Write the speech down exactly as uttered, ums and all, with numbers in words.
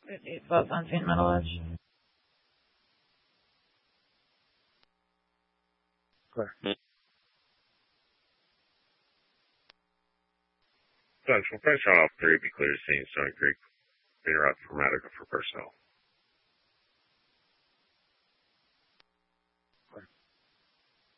Both on Saint Meadow Lodge. Clear. Central, finish on off three, be clear to scene, Stony Creek. Being route for medical for personnel.